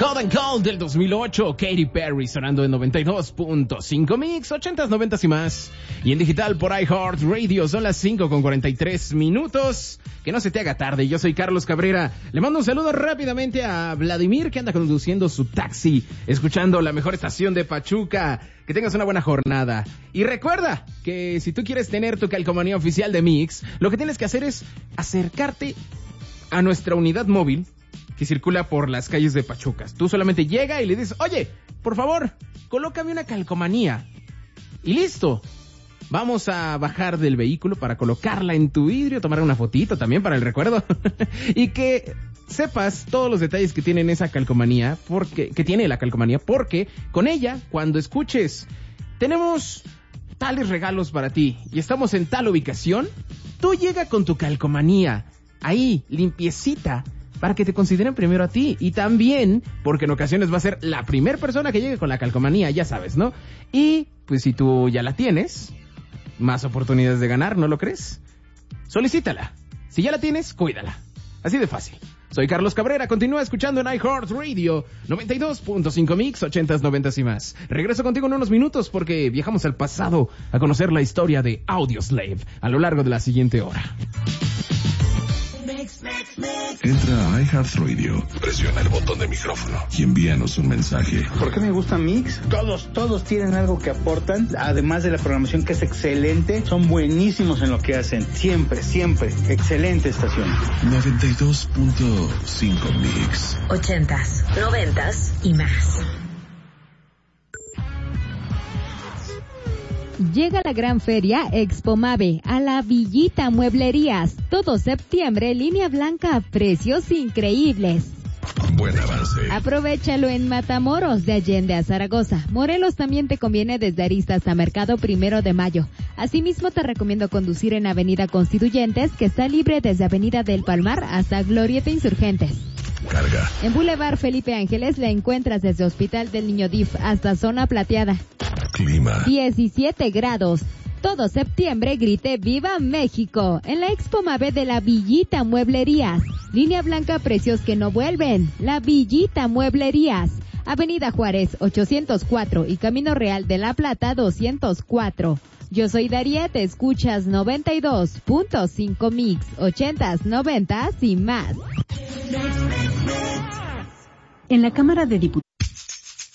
Hot and Cold del 2008, Katy Perry sonando en 92.5 Mix, 80s, 90s y más. Y en digital por iHeartRadio son las 5:43. Que no se te haga tarde, yo soy Carlos Cabrera. Le mando un saludo rápidamente a Vladimir, que anda conduciendo su taxi, escuchando la mejor estación de Pachuca. Que tengas una buena jornada. Y recuerda que si tú quieres tener tu calcomanía oficial de Mix, lo que tienes que hacer es acercarte a nuestra unidad móvil que circula por las calles de Pachuca. Tú solamente llega y le dices, oye, por favor, colócame una calcomanía. Y listo. Vamos a bajar del vehículo para colocarla en tu vidrio, tomar una fotito también para el recuerdo. Y que sepas todos los detalles que tiene esa calcomanía, que tiene la calcomanía, porque con ella, cuando escuches, tenemos tales regalos para ti y estamos en tal ubicación, tú llega con tu calcomanía, ahí, limpiecita, para que te consideren primero a ti. Y también, porque en ocasiones va a ser la primera persona que llegue con la calcomanía, ya sabes, ¿no? Y, pues si tú ya la tienes, más oportunidades de ganar, ¿no lo crees? Solicítala. Si ya la tienes, cuídala. Así de fácil. Soy Carlos Cabrera, continúa escuchando en iHeartRadio 92.5 Mix, 80s, 90s y más. Regreso contigo en unos minutos porque viajamos al pasado a conocer la historia de Audioslave a lo largo de la siguiente hora. Entra a iHeartRadio, presiona el botón de micrófono y envíanos un mensaje. ¿Por qué me gusta Mix? Todos tienen algo que aportan, además de la programación que es excelente, son buenísimos en lo que hacen, siempre, excelente estación. 92.5 Mix. 80s, 90s y más. Llega la gran feria Expo Mave a la Villita Mueblerías. Todo septiembre, línea blanca a precios increíbles. Buen avance. Aprovechalo en Matamoros, de Allende a Zaragoza. Morelos también te conviene desde Arista hasta Mercado 1 de Mayo. Asimismo, te recomiendo conducir en Avenida Constituyentes, que está libre desde Avenida del Palmar hasta Glorieta Insurgentes. Carga. En Boulevard Felipe Ángeles la encuentras desde Hospital del Niño DIF hasta Zona Plateada. Clima. 17 grados. Todo septiembre grite ¡Viva México! En la Expo Mave de la Villita Mueblerías. Línea blanca, precios que no vuelven. La Villita Mueblerías. Avenida Juárez 804 y Camino Real de la Plata 204. Yo soy Daría, te escuchas 92.5 Mix, 80s, 90s y más. En la Cámara de Diputados